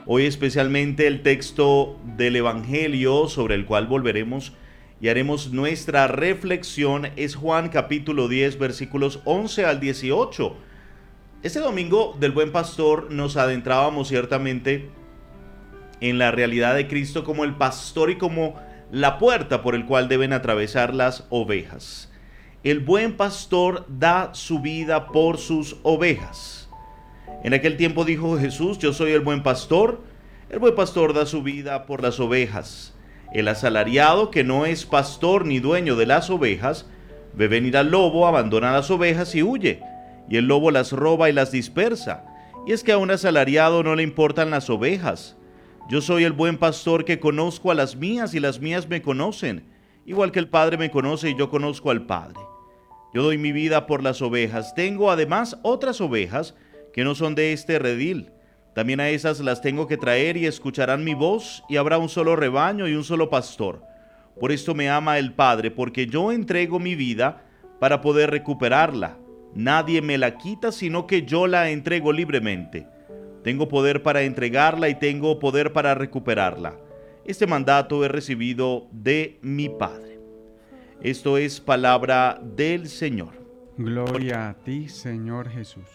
Hoy especialmente el texto del Evangelio sobre el cual volveremos y haremos nuestra reflexión es Juan capítulo 10 versículos 11 al 18. Este domingo del Buen Pastor nos adentrábamos ciertamente en la realidad de Cristo como el pastor y como la puerta por el cual deben atravesar las ovejas. El buen pastor da su vida por sus ovejas. En aquel tiempo dijo Jesús: yo soy el buen pastor da su vida por las ovejas. El asalariado, que no es pastor ni dueño de las ovejas, ve venir al lobo, abandona las ovejas y huye, y el lobo las roba y las dispersa. Y es que a un asalariado no le importan las ovejas. Yo soy el buen pastor que conozco a las mías y las mías me conocen, igual que el Padre me conoce y yo conozco al Padre. Yo doy mi vida por las ovejas. Tengo además otras ovejas que no son de este redil. También a esas las tengo que traer y escucharán mi voz, y habrá un solo rebaño y un solo pastor. Por esto me ama el Padre, porque yo entrego mi vida para poder recuperarla. Nadie me la quita, sino que yo la entrego libremente. Tengo poder para entregarla y tengo poder para recuperarla. Este mandato he recibido de mi Padre. Esto es palabra del Señor. Gloria a ti, Señor Jesús.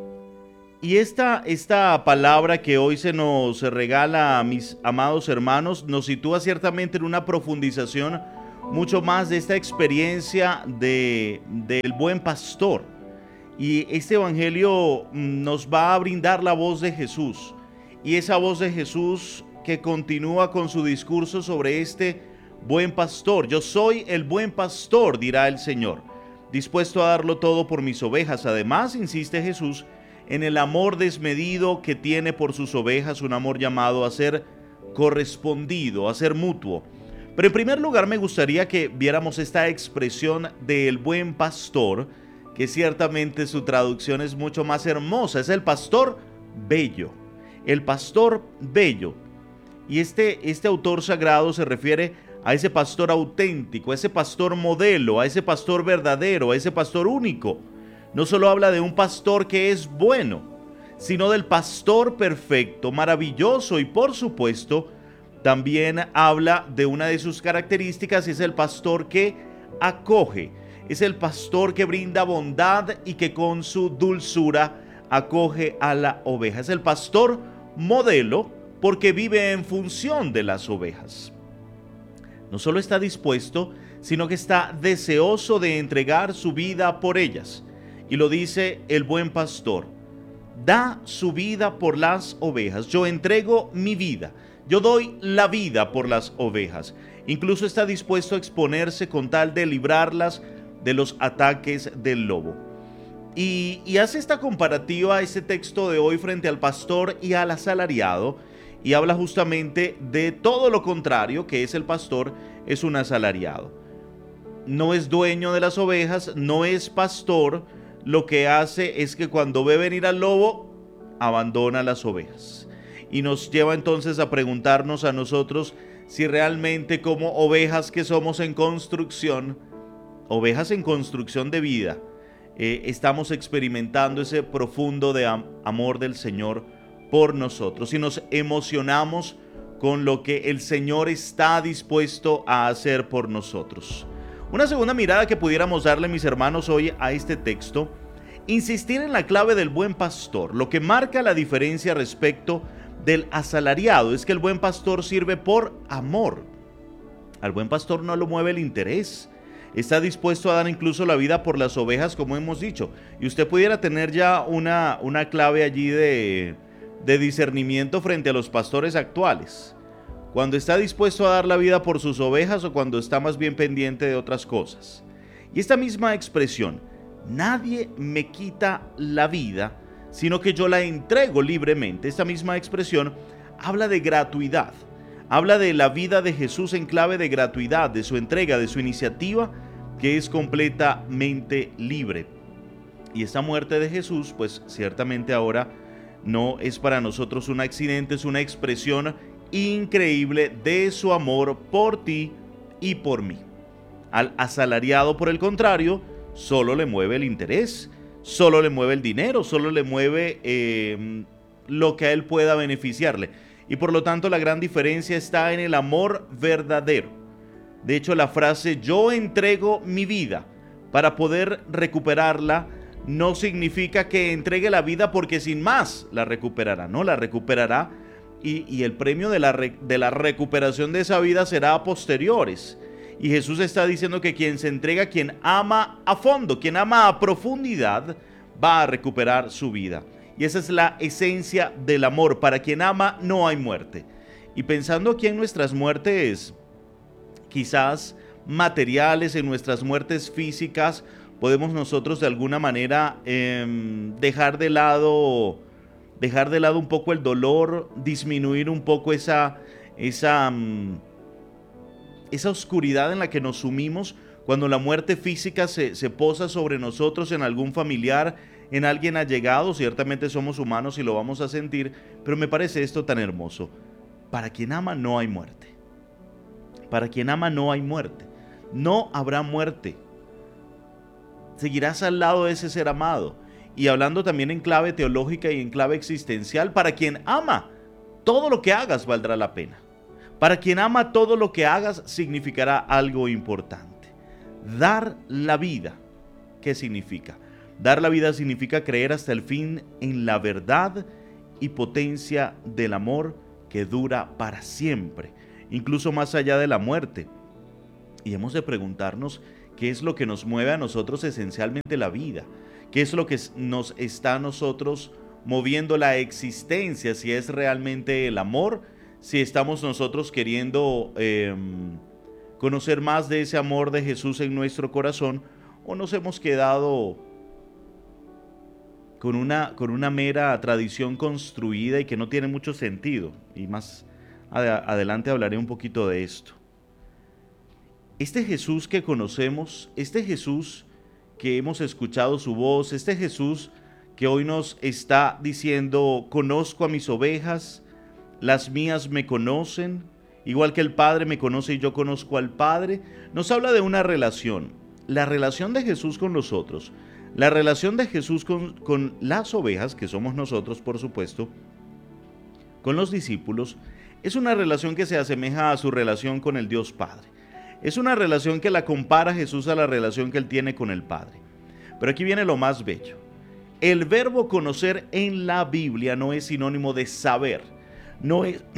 Y esta palabra que hoy se nos regala a mis amados hermanos nos sitúa ciertamente en una profundización mucho más de esta experiencia del buen pastor. Y este evangelio nos va a brindar la voz de Jesús. Y esa voz de Jesús que continúa con su discurso sobre este buen pastor. Yo soy el buen pastor, dirá el Señor, dispuesto a darlo todo por mis ovejas. Además, insiste Jesús en el amor desmedido que tiene por sus ovejas, un amor llamado a ser correspondido, a ser mutuo. Pero en primer lugar me gustaría que viéramos esta expresión del buen pastor, que ciertamente su traducción es mucho más hermosa. Es el pastor bello, el pastor bello. Y este autor sagrado se refiere a ese pastor auténtico, a ese pastor modelo, a ese pastor verdadero, a ese pastor único. No solo habla de un pastor que es bueno, sino del pastor perfecto, maravilloso, y por supuesto también habla de una de sus características: es el pastor que acoge, es el pastor que brinda bondad y que con su dulzura acoge a la oveja. Es el pastor modelo porque vive en función de las ovejas. No solo está dispuesto, sino que está deseoso de entregar su vida por ellas. Y lo dice el buen pastor: da su vida por las ovejas. Yo entrego mi vida, yo doy la vida por las ovejas. Incluso está dispuesto a exponerse con tal de librarlas de los ataques del lobo. Y hace esta comparativa, este texto de hoy, frente al pastor y al asalariado, y habla justamente de todo lo contrario, que es el pastor, es un asalariado. No es dueño de las ovejas, no es pastor. Lo que hace es que cuando ve venir al lobo, abandona las ovejas. Y nos lleva entonces a preguntarnos a nosotros si realmente, como ovejas que somos en construcción, ovejas en construcción de vida, estamos experimentando ese profundo amor del Señor por nosotros, si nos emocionamos con lo que el Señor está dispuesto a hacer por nosotros. Una segunda mirada que pudiéramos darle, mis hermanos, hoy a este texto: insistir en la clave del buen pastor. Lo que marca la diferencia respecto del asalariado es que el buen pastor sirve por amor. Al buen pastor no lo mueve el interés. Está dispuesto a dar incluso la vida por las ovejas, como hemos dicho. Y usted pudiera tener ya una clave allí de discernimiento frente a los pastores actuales. Cuando está dispuesto a dar la vida por sus ovejas o cuando está más bien pendiente de otras cosas. Y esta misma expresión, nadie me quita la vida, sino que yo la entrego libremente. Esta misma expresión habla de gratuidad. Habla de la vida de Jesús en clave de gratuidad, de su entrega, de su iniciativa, que es completamente libre. Y esta muerte de Jesús, pues ciertamente ahora no es para nosotros un accidente, es una expresión increíble de su amor por ti y por mí. Al asalariado, por el contrario, solo le mueve el interés, solo le mueve el dinero, solo le mueve lo que a él pueda beneficiarle. y por lo tanto la gran diferencia está en el amor verdadero. De hecho, la frase "yo entrego mi vida para poder recuperarla" no significa que entregue la vida porque sin más la recuperará, no, la recuperará y el premio de la recuperación de esa vida será a posteriores. Y Jesús está diciendo que quien se entrega, quien ama a fondo, quien ama a profundidad, va a recuperar su vida. Y esa es la esencia del amor. Para quien ama no hay muerte. Y pensando aquí en nuestras muertes, quizás materiales, en nuestras muertes físicas, podemos nosotros de alguna manera dejar de lado un poco el dolor, disminuir un poco esa oscuridad en la que nos sumimos cuando la muerte física se posa sobre nosotros, en algún familiar, en alguien allegado. Ciertamente somos humanos y lo vamos a sentir, pero me parece esto tan hermoso. Para quien ama no hay muerte. Para quien ama no hay muerte. No habrá muerte. Seguirás al lado de ese ser amado. Y hablando también en clave teológica y en clave existencial, para quien ama, todo lo que hagas valdrá la pena. Para quien ama, todo lo que hagas significará algo importante. Dar la vida. ¿Qué significa? Dar la vida significa creer hasta el fin en la verdad y potencia del amor que dura para siempre, incluso más allá de la muerte. Y hemos de preguntarnos qué es lo que nos mueve a nosotros esencialmente la vida, qué es lo que nos está a nosotros moviendo la existencia, si es realmente el amor, si estamos nosotros queriendo conocer más de ese amor de Jesús en nuestro corazón, o nos hemos quedado con una mera tradición construida y que no tiene mucho sentido. Y más adelante hablaré un poquito de esto. Este Jesús que conocemos, este Jesús que hemos escuchado su voz, este Jesús que hoy nos está diciendo: conozco a mis ovejas, las mías me conocen, igual que el Padre me conoce y yo conozco al Padre, nos habla de una relación, la relación de Jesús con nosotros, la relación de Jesús con las ovejas, que somos nosotros por supuesto, con los discípulos. Es una relación que se asemeja a su relación con el Dios Padre. Es una relación que la compara Jesús a la relación que él tiene con el Padre. Pero aquí viene lo más bello. El verbo conocer en la Biblia no es sinónimo de saber. No es,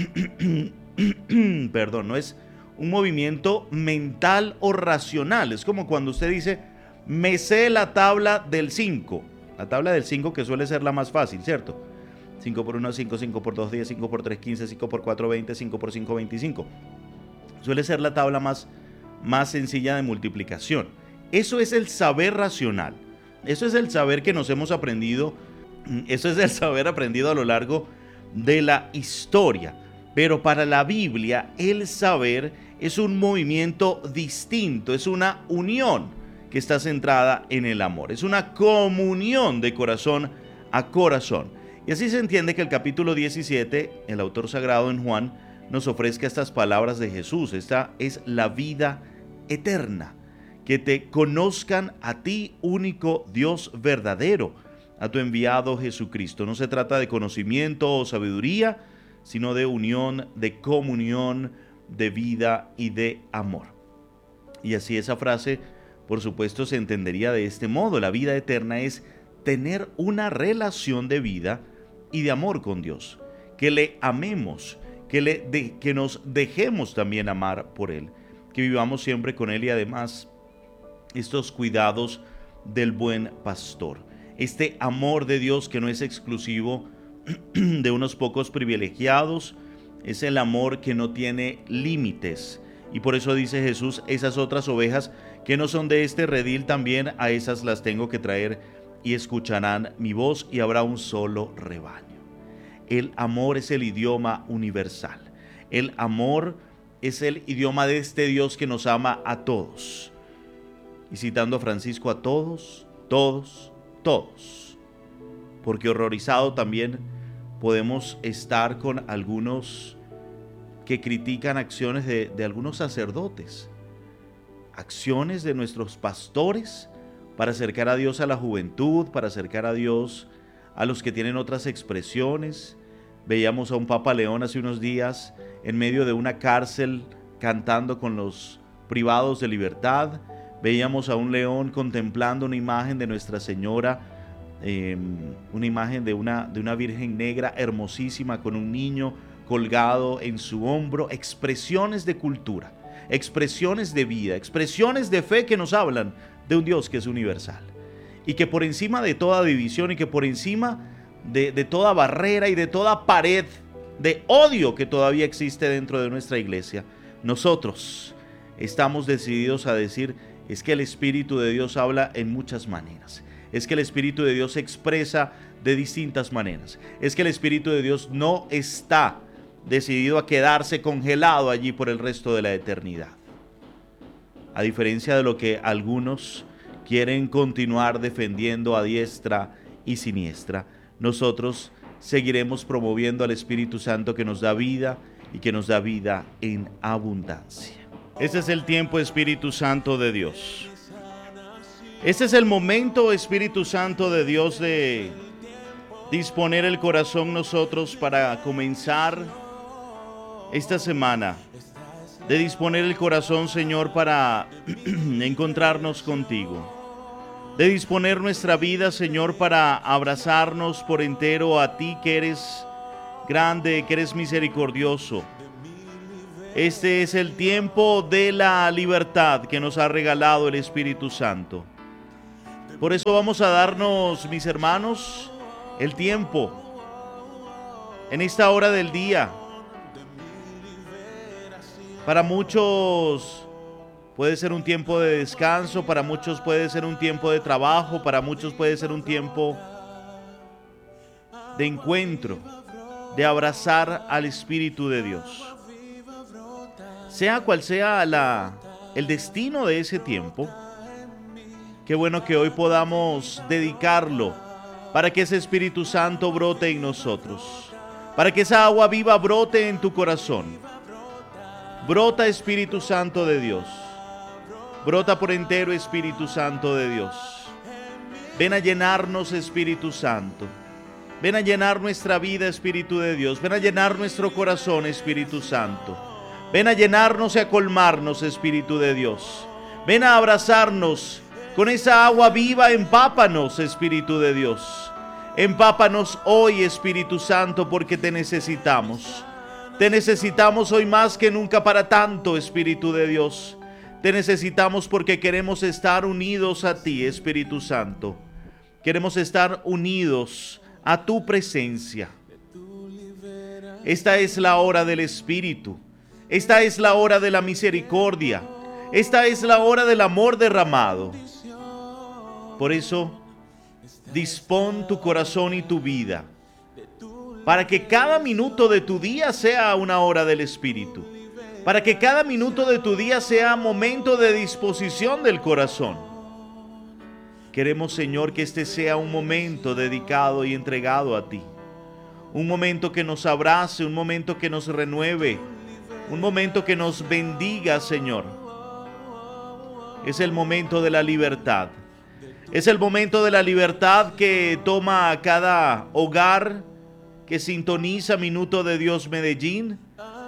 no es un movimiento mental o racional. Es como cuando usted dice: me sé la tabla del 5. La tabla del 5, que suele ser la más fácil, ¿cierto? 5 por 1, 5, 5 por 2, 10, 5 por 3, 15, 5 por 4, 20, 5 por 5, 25. Suele ser la tabla más sencilla de multiplicación. Eso es el saber racional. Eso es el saber que nos hemos aprendido. Eso es el saber aprendido a lo largo de la historia. Pero para la Biblia, el saber es un movimiento distinto, es una unión que está centrada en el amor, es una comunión de corazón a corazón. Y así se entiende que el capítulo 17, el autor sagrado en Juan, nos ofrezca estas palabras de Jesús. Esta es la vida eterna, que te conozcan a ti, único Dios verdadero, a tu enviado Jesucristo. No se trata de conocimiento o sabiduría, sino de unión, de comunión, de vida y de amor. Y así esa frase, por supuesto, se entendería de este modo: la vida eterna es tener una relación de vida y de amor con Dios, que le amemos, que nos dejemos también amar por Él, que vivamos siempre con Él, y además estos cuidados del buen pastor, este amor de Dios que no es exclusivo de unos pocos privilegiados, es el amor que no tiene límites. Y por eso dice Jesús: esas otras ovejas que no son de este redil, también a esas las tengo que traer, y escucharán mi voz, y habrá un solo rebaño. El amor es el idioma universal. El amor es el idioma de este Dios que nos ama a todos. Y citando a Francisco: a todos, todos, todos. Porque horrorizado también podemos estar con algunos que critican acciones de algunos sacerdotes, acciones de nuestros pastores para acercar a Dios a la juventud, para acercar a Dios a los que tienen otras expresiones. Veíamos a un Papa León hace unos días en medio de una cárcel cantando con los privados de libertad. Veíamos a un león contemplando una imagen de Nuestra Señora, una imagen de una Virgen negra hermosísima con un niño colgado en su hombro. Expresiones de cultura, expresiones de vida, expresiones de fe que nos hablan de un Dios que es universal y que por encima de toda división y que por encima de toda barrera y de toda pared de odio que todavía existe dentro de nuestra iglesia, nosotros estamos decididos a decir: es que el Espíritu de Dios habla en muchas maneras, es que el Espíritu de Dios se expresa de distintas maneras, es que el Espíritu de Dios no está decidido a quedarse congelado allí por el resto de la eternidad. A diferencia de lo que algunos quieren continuar defendiendo a diestra y siniestra, nosotros seguiremos promoviendo al Espíritu Santo que nos da vida y que nos da vida en abundancia. Este es el tiempo, Espíritu Santo de Dios. Este es el momento, Espíritu Santo de Dios, de disponer el corazón nosotros para comenzar esta semana. De disponer el corazón, Señor, para encontrarnos contigo. De disponer nuestra vida, Señor, para abrazarnos por entero a ti, que eres grande, que eres misericordioso. Este es el tiempo de la libertad que nos ha regalado el Espíritu Santo. Por eso vamos a darnos, mis hermanos, el tiempo en esta hora del día. Para muchos puede ser un tiempo de descanso, para muchos puede ser un tiempo de trabajo, para muchos puede ser un tiempo de encuentro, de abrazar al Espíritu de Dios. Sea cual sea el destino de ese tiempo, qué bueno que hoy podamos dedicarlo para que ese Espíritu Santo brote en nosotros, para que esa agua viva brote en tu corazón. Brota, Espíritu Santo de Dios. Brota por entero, Espíritu Santo de Dios. Ven a llenarnos, Espíritu Santo. Ven a llenar nuestra vida, Espíritu de Dios. Ven a llenar nuestro corazón, Espíritu Santo. Ven a llenarnos y a colmarnos, Espíritu de Dios. Ven a abrazarnos con esa agua viva. Empápanos, Espíritu de Dios. Empápanos hoy, Espíritu Santo, porque te necesitamos. Te necesitamos hoy más que nunca para tanto, Espíritu de Dios. Te necesitamos porque queremos estar unidos a ti, Espíritu Santo. Queremos estar unidos a tu presencia. Esta es la hora del Espíritu. Esta es la hora de la misericordia. Esta es la hora del amor derramado. Por eso, dispón tu corazón y tu vida para que cada minuto de tu día sea una hora del Espíritu, para que cada minuto de tu día sea momento de disposición del corazón. Queremos, Señor, que este sea un momento dedicado y entregado a ti, un momento que nos abrace, un momento que nos renueve, un momento que nos bendiga, Señor. Es el momento de la libertad. Es el momento de la libertad que toma a cada hogar que sintoniza Minuto de Dios Medellín.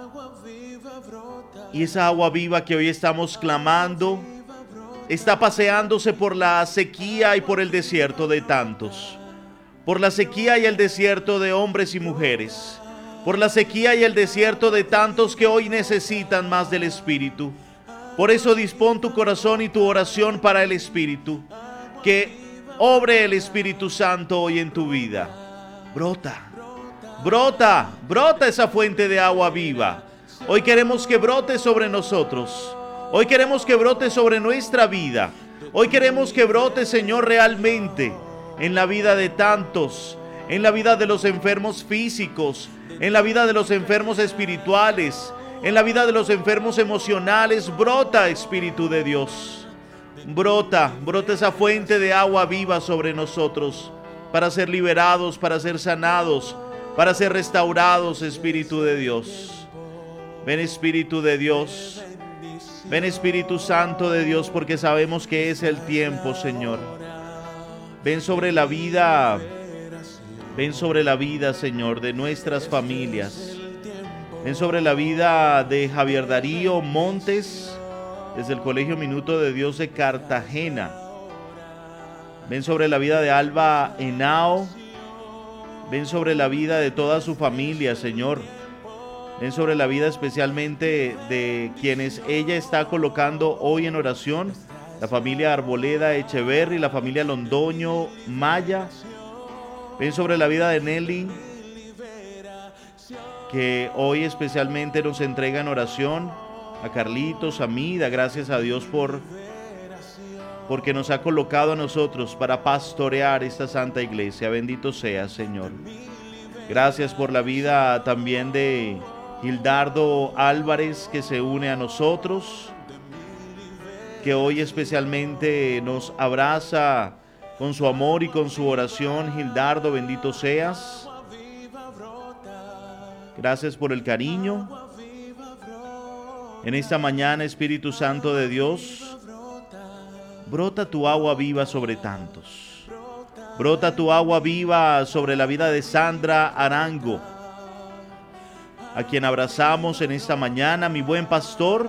Y esa agua viva que hoy estamos clamando está paseándose por la sequía y por el desierto de tantos. Por la sequía y el desierto de hombres y mujeres. Por la sequía y el desierto de tantos que hoy necesitan más del Espíritu. Por eso dispón tu corazón y tu oración para el Espíritu. Que obre el Espíritu Santo hoy en tu vida. Brota. Brota, brota esa fuente de agua viva. Hoy queremos que brote sobre nosotros. Hoy queremos que brote sobre nuestra vida. Hoy queremos que brote, Señor, realmente en la vida de tantos, en la vida de los enfermos físicos, en la vida de los enfermos espirituales, en la vida de los enfermos emocionales. Brota, Espíritu de Dios. Brota, brota esa fuente de agua viva sobre nosotros para ser liberados, para ser sanados, para ser restaurados, Espíritu de Dios. Ven, Espíritu de Dios. Ven, Espíritu Santo de Dios, porque sabemos que es el tiempo, Señor. Ven sobre la vida Ven sobre la vida, Señor, de nuestras familias. Ven sobre la vida de Javier Darío Montes, desde el Colegio Minuto de Dios de Cartagena. Ven sobre la vida de Alba Henao. Ven sobre la vida de toda su familia, Señor. Ven sobre la vida especialmente de quienes ella está colocando hoy en oración. La familia Arboleda Echeverry, la familia Londoño Maya. Ven sobre la vida de Nelly, que hoy especialmente nos entrega en oración. A Carlitos, a mí, da gracias a Dios porque nos ha colocado a nosotros para pastorear esta santa iglesia. Bendito sea, Señor. Gracias por la vida también de Gildardo Álvarez, que se une a nosotros, que hoy especialmente nos abraza con su amor y con su oración. Gildardo, bendito seas. Gracias por el cariño. En esta mañana, Espíritu Santo de Dios, brota tu agua viva sobre tantos. Brota tu agua viva sobre la vida de Sandra Arango, a quien abrazamos en esta mañana. Mi buen pastor,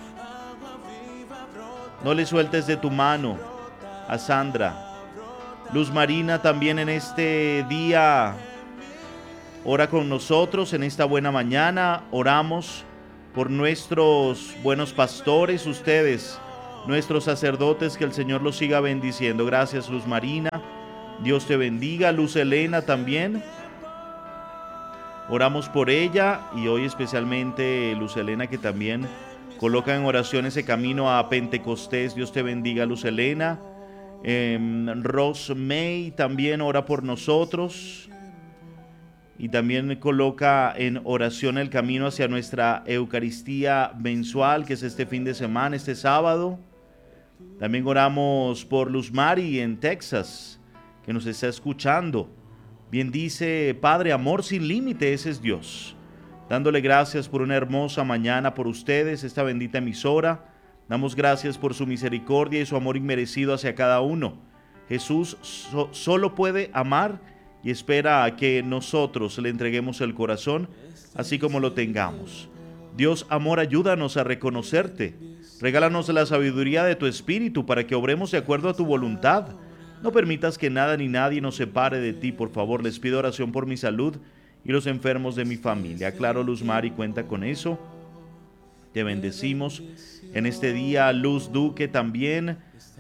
no le sueltes de tu mano a Sandra. Luz Marina también en este día ora con nosotros. En esta buena mañana oramos por nuestros buenos pastores, ustedes, nuestros sacerdotes, que el Señor los siga bendiciendo. Gracias, Luz Marina. Dios te bendiga. Luz Elena también. Oramos por ella, y hoy especialmente Luz Elena, que también coloca en oración ese camino a Pentecostés. Dios te bendiga, Luz Elena. Rose May también ora por nosotros y también coloca en oración el camino hacia nuestra Eucaristía mensual, que es este fin de semana, este sábado. También oramos por Luz Mari en Texas, que nos está escuchando. Bien dice: Padre, amor sin límite, ese es Dios. Dándole gracias por una hermosa mañana, por ustedes, esta bendita emisora. Damos gracias por su misericordia y su amor inmerecido hacia cada uno. Jesús solo puede amar y espera a que nosotros le entreguemos el corazón, así como lo tengamos. Dios, amor, ayúdanos a reconocerte. Regálanos la sabiduría de tu Espíritu para que obremos de acuerdo a tu voluntad. No permitas que nada ni nadie nos separe de ti, por favor. Les pido oración por mi salud y los enfermos de mi familia. Claro, Luz Mari cuenta con eso. Te bendecimos en este día. Luz Duque también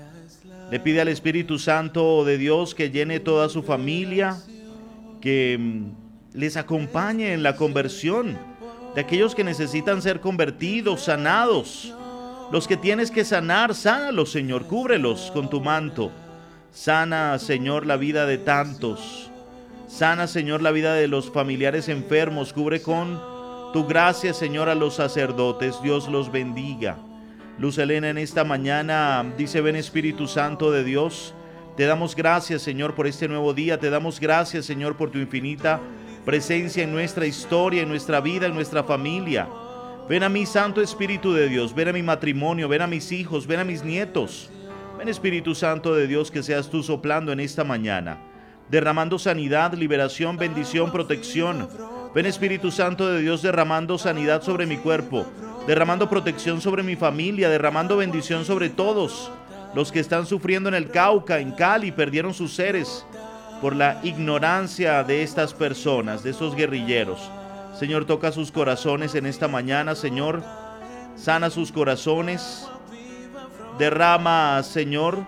le pide al Espíritu Santo de Dios que llene toda su familia, que les acompañe en la conversión de aquellos que necesitan ser convertidos, sanados. Los que tienes que sanar, sánalos, Señor, cúbrelos con tu manto. Sana, Señor, la vida de tantos. Sana, Señor, la vida de los familiares enfermos. Cubre con tu gracia, Señor, a los sacerdotes. Dios los bendiga. Luz Elena en esta mañana dice: ven, Espíritu Santo de Dios. Te damos gracias, Señor, por este nuevo día. Te damos gracias, Señor, por tu infinita presencia en nuestra historia, en nuestra vida, en nuestra familia. Ven a mí, Santo Espíritu de Dios. Ven a mi matrimonio, ven a mis hijos, ven a mis nietos. Ven, Espíritu Santo de Dios, que seas tú soplando en esta mañana, derramando sanidad, liberación, bendición, protección. Ven, Espíritu Santo de Dios, derramando sanidad sobre mi cuerpo, derramando protección sobre mi familia, derramando bendición sobre todos los que están sufriendo en el Cauca, en Cali, perdieron sus seres por la ignorancia de estas personas, de estos guerrilleros. Señor, toca sus corazones en esta mañana, Señor, sana sus corazones. Derrama, Señor,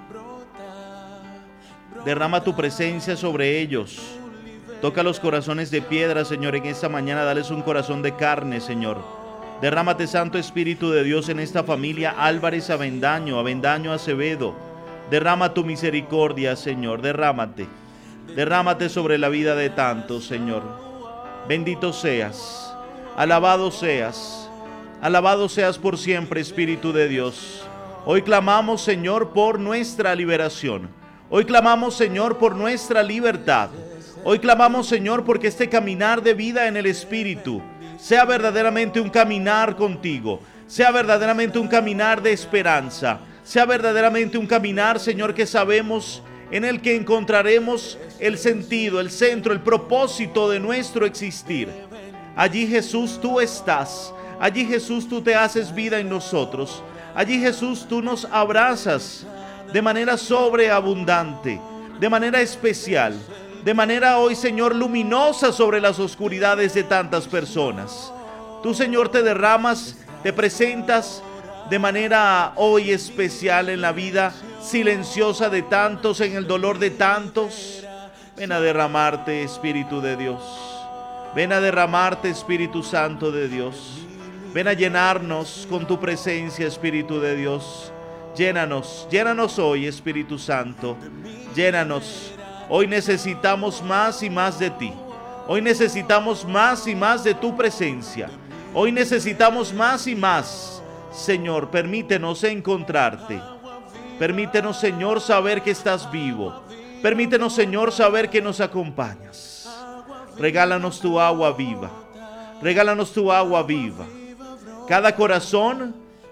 derrama tu presencia sobre ellos. Toca los corazones de piedra, Señor, en esta mañana. Dales un corazón de carne, Señor. Derrámate, Santo Espíritu de Dios, en esta familia Álvarez Avendaño, Avendaño Acevedo. Derrama tu misericordia, Señor. Derrámate. Derrámate sobre la vida de tantos, Señor. Bendito seas. Alabado seas. Alabado seas por siempre, Espíritu de Dios. Hoy clamamos, Señor, por nuestra liberación. Hoy clamamos, Señor, por nuestra libertad. Hoy clamamos, Señor, porque este caminar de vida en el Espíritu sea verdaderamente un caminar contigo, sea verdaderamente un caminar de esperanza, sea verdaderamente un caminar, Señor, que sabemos en el que encontraremos el sentido, el centro, el propósito de nuestro existir. Allí, Jesús, tú estás. Allí, Jesús, tú te haces vida en nosotros. Allí, Jesús, tú nos abrazas de manera sobreabundante, de manera especial, de manera hoy, Señor, luminosa sobre las oscuridades de tantas personas. Tú, Señor, te derramas, te presentas de manera hoy especial en la vida silenciosa de tantos, en el dolor de tantos. Ven a derramarte, Espíritu de Dios. Ven a derramarte, Espíritu Santo de Dios. Ven a llenarnos con tu presencia, Espíritu de Dios. Llénanos, llénanos hoy, Espíritu Santo. Llénanos. Hoy necesitamos más y más de ti. Hoy necesitamos más y más de tu presencia. Hoy necesitamos más y más. Señor, permítenos encontrarte. Permítenos, Señor, saber que estás vivo. Permítenos, Señor, saber que nos acompañas. Regálanos tu agua viva. Regálanos tu agua viva. Cada corazón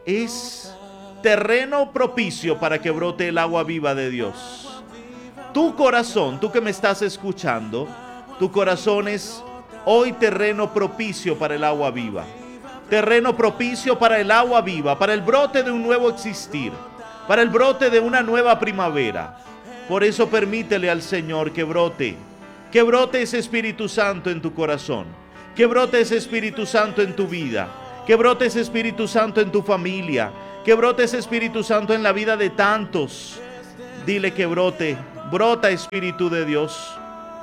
es terreno propicio para que brote el agua viva de Dios. Tu corazón, tú que me estás escuchando, tu corazón es hoy terreno propicio para el agua viva. Terreno propicio para el agua viva, para el brote de un nuevo existir, para el brote de una nueva primavera. Por eso permítele al Señor que brote ese Espíritu Santo en tu corazón, que brote ese Espíritu Santo en tu vida, que brote ese Espíritu Santo en tu familia, que brote ese Espíritu Santo en la vida de tantos. Dile que brote, brota, Espíritu de Dios.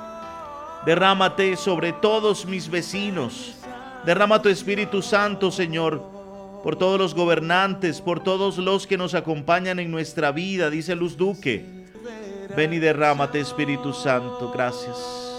Derrámate sobre todos mis vecinos. Derrama tu Espíritu Santo, Señor, por todos los gobernantes, por todos los que nos acompañan en nuestra vida, dice Luz Duque. Ven y derrámate, Espíritu Santo, gracias.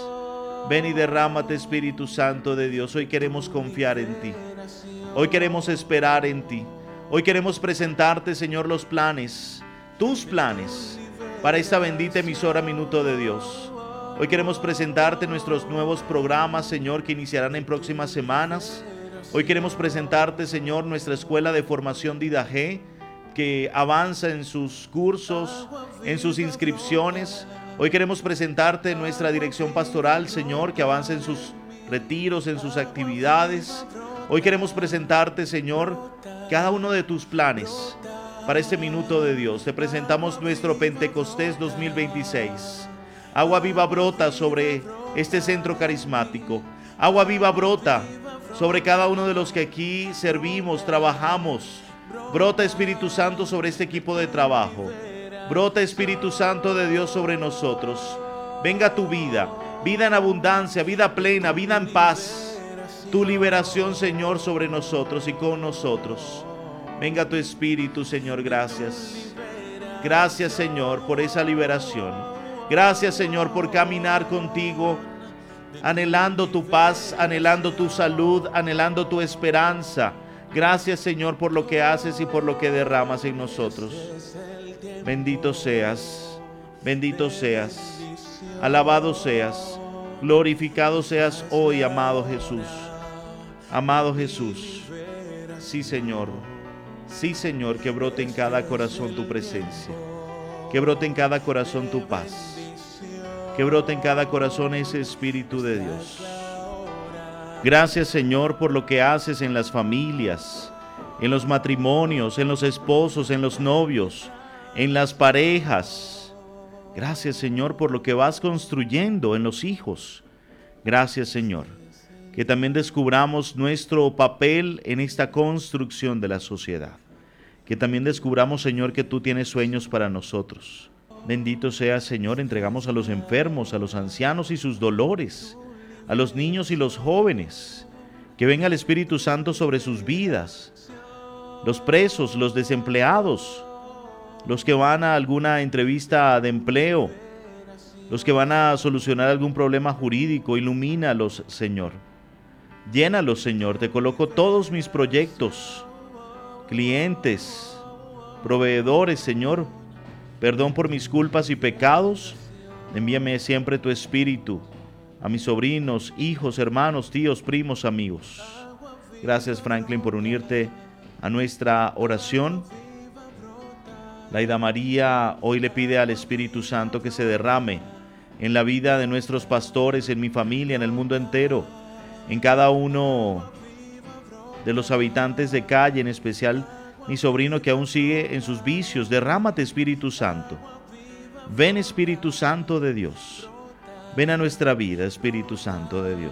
Ven y derrámate, Espíritu Santo de Dios. Hoy queremos confiar en ti. Hoy queremos esperar en ti. Hoy queremos presentarte, Señor, los planes, tus planes, para esta bendita emisora Minuto de Dios. Hoy queremos presentarte nuestros nuevos programas, Señor, que iniciarán en próximas semanas. Hoy queremos presentarte, Señor, nuestra escuela de formación de IDAG, que avanza en sus cursos, en sus inscripciones. Hoy queremos presentarte nuestra dirección pastoral, Señor, que avanza en sus retiros, en sus actividades. Hoy queremos presentarte, Señor, cada uno de tus planes para este Minuto de Dios. Te presentamos nuestro Pentecostés 2026. Agua viva brota sobre este centro carismático. Agua viva brota sobre cada uno de los que aquí servimos, trabajamos. Brota, Espíritu Santo, sobre este equipo de trabajo. Brota, Espíritu Santo de Dios, sobre nosotros. Venga tu vida, vida en abundancia, vida plena, vida en paz. Tu liberación, Señor, sobre nosotros y con nosotros. Venga tu Espíritu, Señor, gracias. Gracias, Señor, por esa liberación. Gracias, Señor, por caminar contigo, anhelando tu paz, anhelando tu salud, anhelando tu esperanza. Gracias, Señor, por lo que haces y por lo que derramas en nosotros. Bendito seas, alabado seas, glorificado seas hoy, amado Jesús. Amado Jesús, sí, Señor, que brote en cada corazón tu presencia, que brote en cada corazón tu paz, que brote en cada corazón ese Espíritu de Dios. Gracias, Señor, por lo que haces en las familias, en los matrimonios, en los esposos, en los novios, en las parejas. Gracias, Señor, por lo que vas construyendo en los hijos. Gracias, Señor, que también descubramos nuestro papel en esta construcción de la sociedad. Que también descubramos, Señor, que tú tienes sueños para nosotros. Bendito seas, Señor, entregamos a los enfermos, a los ancianos y sus dolores, a los niños y los jóvenes. Que venga el Espíritu Santo sobre sus vidas, los presos, los desempleados, los que van a alguna entrevista de empleo, los que van a solucionar algún problema jurídico. Ilumínalos, Señor. Llénalos, Señor. Te coloco todos mis proyectos, clientes, proveedores, Señor. Perdón por mis culpas y pecados. Envíame siempre tu Espíritu a mis sobrinos, hijos, hermanos, tíos, primos, amigos. Gracias, Franklin, por unirte a nuestra oración. Laida María hoy le pide al Espíritu Santo que se derrame en la vida de nuestros pastores, en mi familia, en el mundo entero, en cada uno de los habitantes de calle, en especial mi sobrino que aún sigue en sus vicios. Derrámate, Espíritu Santo. Ven, Espíritu Santo de Dios. Ven a nuestra vida, Espíritu Santo de Dios.